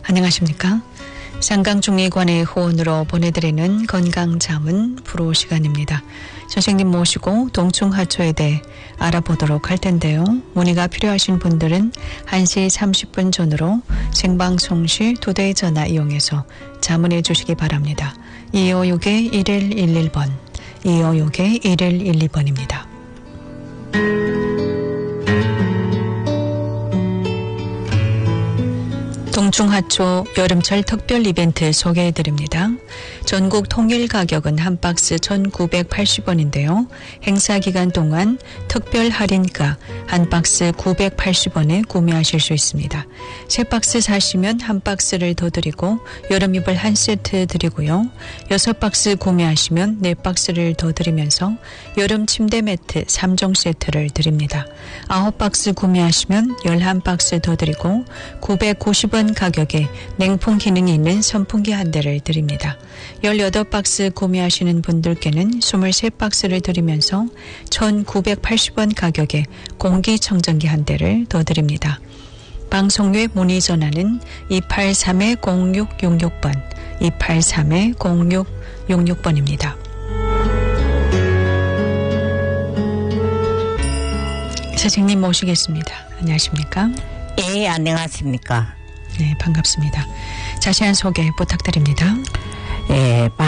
안녕하십니까? 상강중의관의 후원으로 보내드리는 건강자문 프로 시간입니다. 선생님 모시고 동충하초에 대해 알아보도록 할 텐데요. 문의가 필요하신 분들은 1시 30분 전으로 생방송 시 2대의 전화 이용해서 자문해 주시기 바랍니다. 256-1111번, 256-1112번입니다. 동충하초 여름철 특별 이벤트 소개해드립니다. 전국 통일 가격은 한 박스 1,980원인데요. 행사 기간 동안 특별 할인가 한 박스 980원에 구매하실 수 있습니다. 세 박스 사시면 한 박스를 더 드리고 여름 이불 한 세트 드리고요. 6박스 구매하시면 4박스를 더 드리면서 여름 침대 매트 3종 세트를 드립니다. 9박스 구매하시면 11박스 더 드리고 990원 가격에 냉풍 기능이 있는 선풍기 한 대를 드립니다. 18박스 구매하시는 분들께는 23박스를 드리면서 1,980원 가격에 공기청정기 한 대를 더 드립니다. 방송 외 문의 전화는 283-0666번, 283-0666번입니다. 선생님 모시겠습니다. 안녕하십니까? 예, 안녕하십니까? 네, 반갑습니다. 자세한 소개 부탁드립니다. 예,